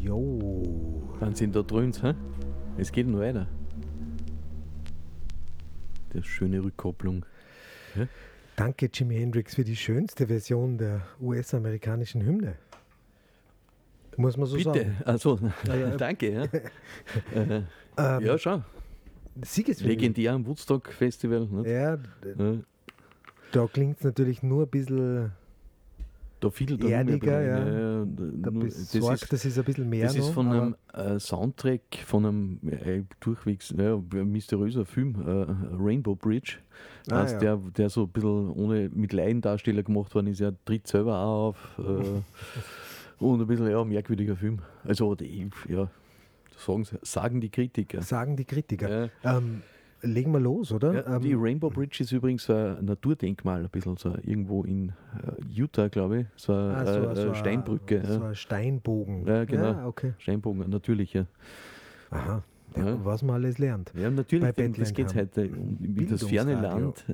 Jo. Wann sind da drüben? Es geht noch weiter. Das schöne Rückkopplung. Ja? Danke, Jimi Hendrix, für die schönste Version der US-amerikanischen Hymne. Muss man so Bitte, sagen. also Ja. danke. Ja, ja schon. Siegeswille. Legendär am Woodstock-Festival. Nicht? Ja, da klingt es natürlich nur ein bisschen da viel da erdiger, ja. Da das ist ein bisschen mehr. Das noch, ist von einem Soundtrack, von einem durchwegs mysteriöser Film, Rainbow Bridge. Also der so ein bisschen ohne mit Laiendarsteller gemacht worden ist. Er tritt selber auch auf. Und ein bisschen merkwürdiger Film. Also, sagen die Kritiker. Sagen die Kritiker. Ja. Legen wir los, oder? Ja, die Rainbow Bridge ist übrigens ein Naturdenkmal, ein bisschen so irgendwo in Utah, glaube ich. So eine Steinbrücke. So ein Steinbogen. Ja, genau. Ja, okay. Steinbogen, natürlich, ja. Aha. Ja, was man alles lernt. Ja, natürlich, das geht heute um das ferne Land.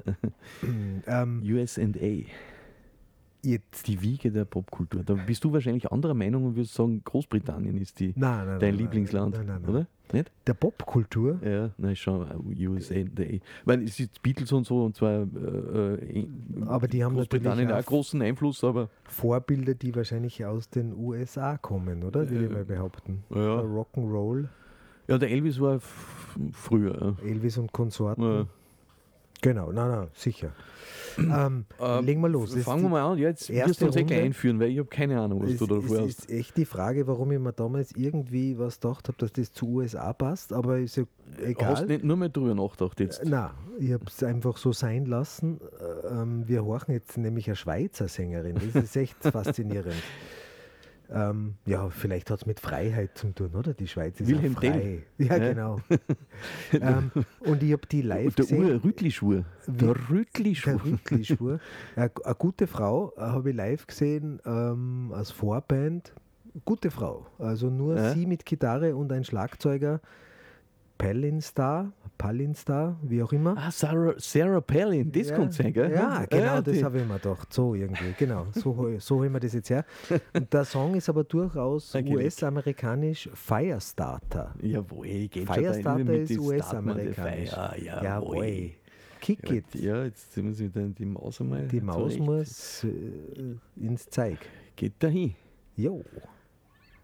USA. Jetzt. Die Wiege der Popkultur. Da bist du wahrscheinlich anderer Meinung und würdest sagen, Großbritannien ist dein Lieblingsland, nein. oder? Nicht? Der Popkultur? Ja, nein, schon USA. Weil es ist Beatles und so, und zwar aber die haben Großbritannien auch großen Einfluss, aber Vorbilder, die wahrscheinlich aus den USA kommen, oder? Will ich mal behaupten. Ja. Rock'n'Roll. Ja, der Elvis war früher. Elvis und Konsorten. Ja. Genau, sicher. Legen wir los. Fangen wir mal an. Jetzt wirst du uns gleich einführen, weil ich habe keine Ahnung, was du da vorhast. Es ist echt die Frage, warum ich mir damals irgendwie was gedacht habe, dass das zu USA passt, aber ist ja egal. Hast nicht nur mal drüber nachgedacht jetzt? Nein, ich habe es einfach so sein lassen. Wir horchen jetzt nämlich eine Schweizer Sängerin. Das ist echt faszinierend. Ja, vielleicht hat es mit Freiheit zu tun, oder? Die Schweiz ist Wilhelm frei. Tell. Ja, genau. Und ich habe die live gesehen. Der Rüttli-Schwur. Der Rüttli-Schwur. Eine gute Frau habe ich live gesehen als Vorband. Gute Frau. Also nur sie mit Gitarre und ein Schlagzeuger. Palinstar, wie auch immer. Ah, Sarah Palin, das kommt sein, gell? Ja, genau, das habe ich mir gedacht. So irgendwie, genau. So holen wir das jetzt her. Und der Song ist aber durchaus US-amerikanisch Firestarter. Jawohl, Firestarter ist US-amerikanisch. Jawohl. Kick it. Ja, jetzt müssen wir dann die Maus einmal. Die Maus muss ins Zeug. Geht dahin. Jo.